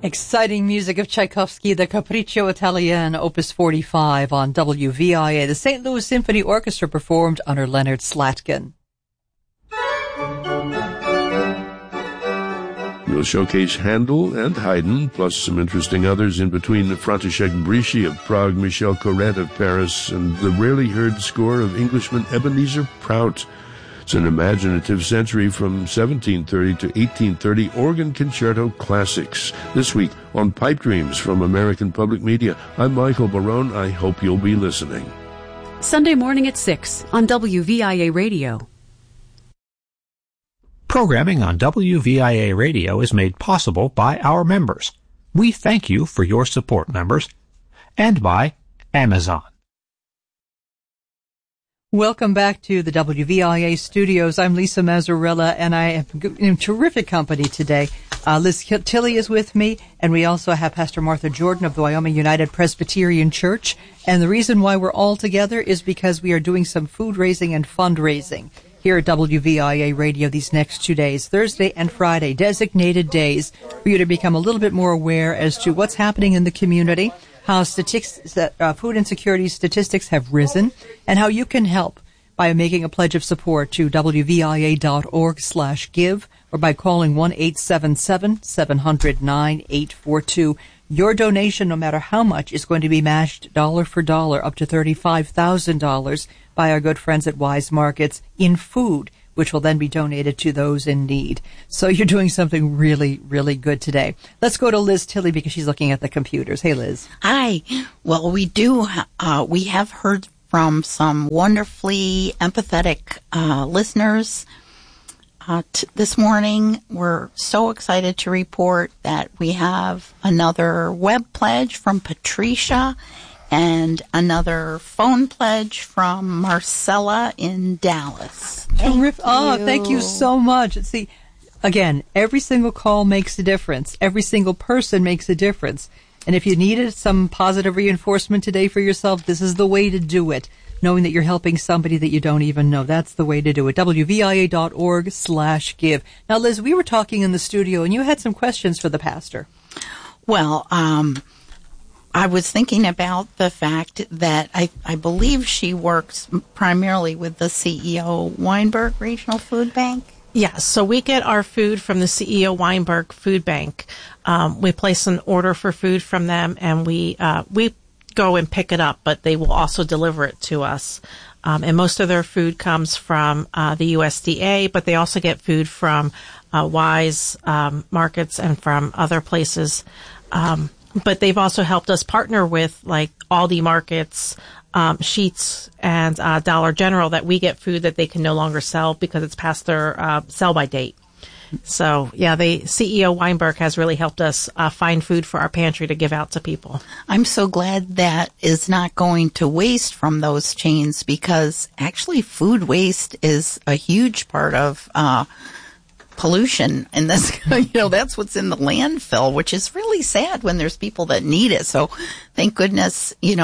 Exciting music of Tchaikovsky, the Capriccio Italien, Opus 45 on WVIA. The St. Louis Symphony Orchestra performed under Leonard Slatkin. We'll showcase Handel and Haydn, plus some interesting others in between František Bríši of Prague, Michel Corrette of Paris, and the rarely heard score of Englishman Ebenezer Prout. It's an imaginative century from 1730 to 1830 organ concerto classics. This week on Pipe Dreams from American Public Media. I'm Michael Barone. I hope you'll be listening. Sunday morning at 6 on WVIA Radio. Programming on WVIA Radio is made possible by our members. We thank you for your support, members, and by Amazon. Welcome back to the WVIA studios. I'm Lisa Mazzarella, and I am in terrific company today. Liz Tilley is with me, and we also have Pastor Martha Jordan of the Wyoming United Presbyterian Church. And the reason why we're all together is because we are doing some food raising and fundraising here at WVIA Radio these next 2 days, Thursday and Friday, designated days for you to become a little bit more aware as to what's happening in the community, how food insecurity statistics have risen, and how you can help by making a pledge of support to WVIA.org/give or by calling 1-877-700-9842. Your donation, no matter how much, is going to be matched dollar for dollar up to $35,000 by our good friends at Wise Markets in food, which will then be donated to those in need. So you're doing something really, really good today. Let's go to Liz Tilley because she's looking at the computers. Hey, Liz. Hi. Well, we have heard from some wonderfully empathetic listeners this morning. We're so excited to report that we have another web pledge from Patricia and another phone pledge from Marcella in Dallas. Thank you so much. See, again, every single call makes a difference. Every single person makes a difference. And if you needed some positive reinforcement today for yourself, this is the way to do it, knowing that you're helping somebody that you don't even know. That's the way to do it. WVIA.org/give. Now, Liz, we were talking in the studio, and you had some questions for the pastor. Well, I was thinking about the fact that I believe she works primarily with the CEO Weinberg Regional Food Bank. Yes, so we get our food from the CEO Weinberg Food Bank. We place an order for food from them, and we go and pick it up, but they will also deliver it to us. And most of their food comes from the USDA, but they also get food from Wise Markets and from other places. But they've also helped us partner with like Aldi Markets, Sheetz, and Dollar General that we get food that they can no longer sell because it's past their sell-by date. So, yeah, the CEO Weinberg has really helped us find food for our pantry to give out to people. I'm so glad that is not going to waste from those chains because actually food waste is a huge part of pollution in this, that's what's in the landfill, which is really sad when there's people that need it. So thank goodness, the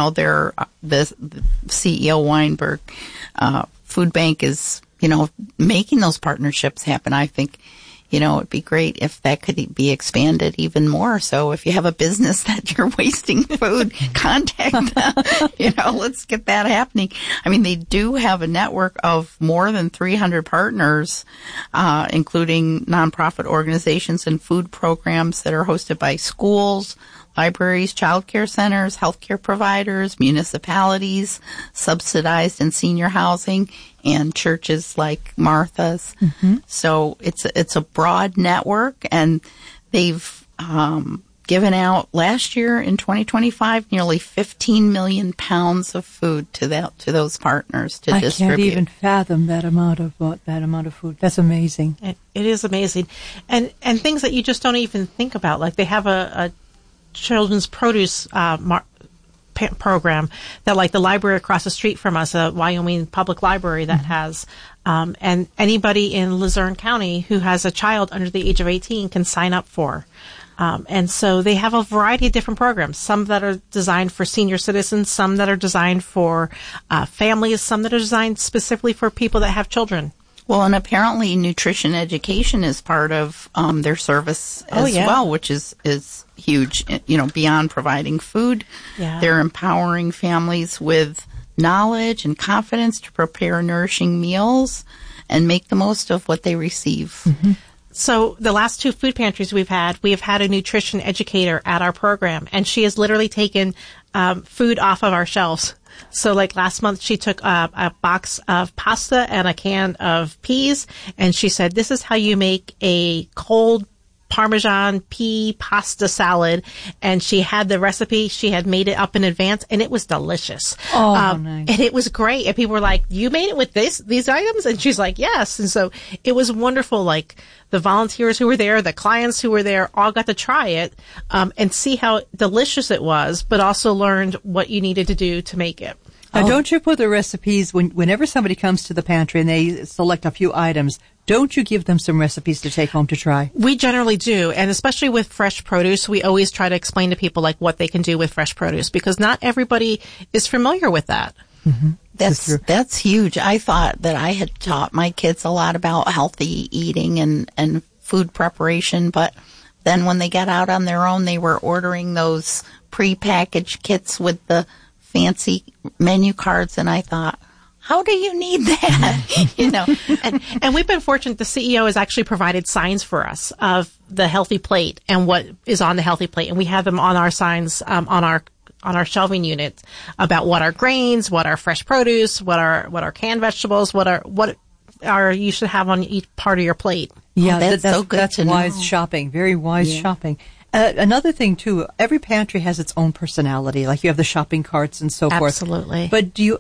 CEO Weinberg Food Bank is, making those partnerships happen. I think, it'd be great if that could be expanded even more. So if you have a business that you're wasting food, contact them. Let's get that happening. I mean, they do have a network of more than 300 partners, including nonprofit organizations and food programs that are hosted by schools, libraries, child care centers, healthcare providers, municipalities, subsidized and senior housing, and churches like Martha's. Mm-hmm. So it's a broad network, and they've given out last year in 2025 nearly 15 million pounds of food to those partners to distribute. I can't even fathom that amount of food. That's amazing. It is amazing, and things that you just don't even think about. Like they have a children's produce program that, like the library across the street from us, a Wyoming Public Library that has, and anybody in Luzerne County who has a child under the age of 18 can sign up for. And so they have a variety of different programs, some that are designed for senior citizens, some that are designed for families, some that are designed specifically for people that have children. Well, and apparently nutrition education is part of their service as well, which is huge. Beyond providing food, they're empowering families with knowledge and confidence to prepare nourishing meals and make the most of what they receive. Mm-hmm. So the last 2 food pantries we have had a nutrition educator at our program, and she has literally taken food off of our shelves. So like last month, she took a box of pasta and a can of peas, and she said, this is how you make a cold Parmesan pea pasta salad. And she had the recipe. She had made it up in advance, and it was delicious. Oh, nice. And it was great. And people were like, you made it with these items? And she's like, yes. And so it was wonderful. Like the volunteers who were there, the clients who were there, all got to try it and see how delicious it was, but also learned what you needed to do to make it. Now, don't you put the recipes, whenever somebody comes to the pantry and they select a few items, don't you give them some recipes to take home to try? We generally do, and especially with fresh produce, we always try to explain to people like what they can do with fresh produce, because not everybody is familiar with that. Mm-hmm. That's huge. I thought that I had taught my kids a lot about healthy eating and food preparation, but then when they got out on their own, they were ordering those prepackaged kits with the fancy menu cards, and I thought, how do you need that? And we've been fortunate. The CEO has actually provided signs for us of the healthy plate and what is on the healthy plate, and we have them on our signs on our shelving unit about what are grains, what are fresh produce, what are canned vegetables, what are you should have on each part of your plate. Yeah, that's so good. That's wise shopping. Very wise shopping. Another thing too, every pantry has its own personality. Like you have the shopping carts and so forth. Absolutely. But do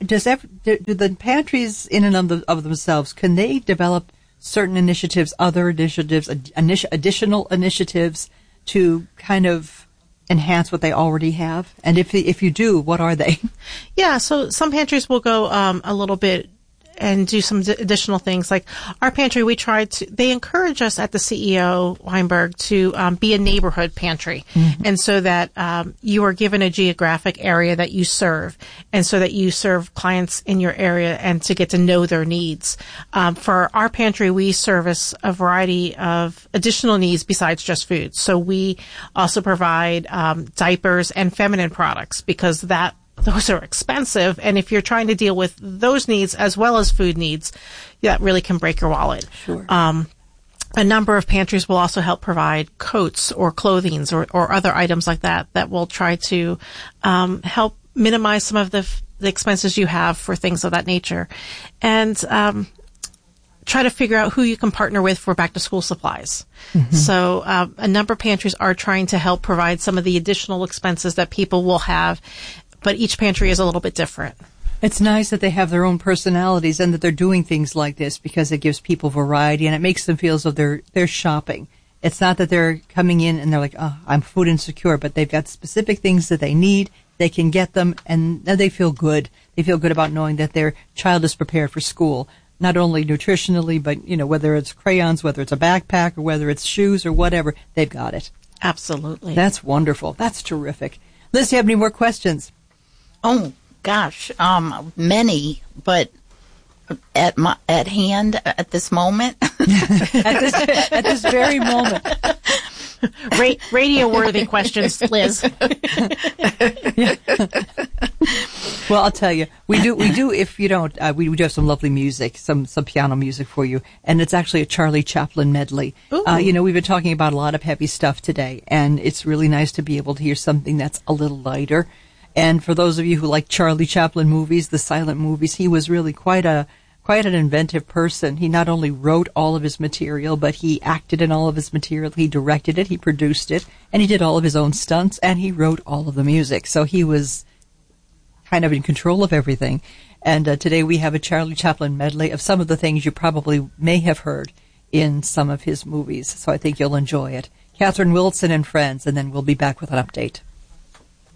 the pantries in and of themselves, can they develop certain initiatives, other initiatives, additional initiatives to kind of enhance what they already have? And if you do, what are they? Yeah, so some pantries will go a little bit and do some additional things. Like our pantry, they encourage us at the CEO Weinberg to be a neighborhood pantry. Mm-hmm. And so that you are given a geographic area that you serve, and so that you serve clients in your area and to get to know their needs. For our pantry, we service a variety of additional needs besides just food. So we also provide diapers and feminine products, because those are expensive, and if you're trying to deal with those needs as well as food needs, that really can break your wallet. Sure. A number of pantries will also help provide coats or clothing or other items like that will try to help minimize some of the expenses you have for things of that nature, and try to figure out who you can partner with for back-to-school supplies. Mm-hmm. So a number of pantries are trying to help provide some of the additional expenses that people will have, but each pantry is a little bit different. It's nice that they have their own personalities and that they're doing things like this, because it gives people variety and it makes them feel as though they're shopping. It's not that they're coming in and they're like, oh, I'm food insecure, but they've got specific things that they need. They can get them, and they feel good. They feel good about knowing that their child is prepared for school, not only nutritionally, but whether it's crayons, whether it's a backpack, or whether it's shoes or whatever, they've got it. Absolutely. That's wonderful. That's terrific. Liz, do you have any more questions? Oh, gosh, many, but at hand at this moment. at this very moment. Radio-worthy questions, Liz. Well, I'll tell you, we do. If you don't, we do have some lovely music, some piano music for you, and it's actually a Charlie Chaplin medley. We've been talking about a lot of heavy stuff today, and it's really nice to be able to hear something that's a little lighter. And for those of you who like Charlie Chaplin movies, the silent movies, he was really quite an inventive person. He not only wrote all of his material, but he acted in all of his material. He directed it, he produced it, and he did all of his own stunts, and he wrote all of the music. So he was kind of in control of everything. And today we have a Charlie Chaplin medley of some of the things you probably may have heard in some of his movies. So I think you'll enjoy it. Catherine Wilson and Friends, and then we'll be back with an update.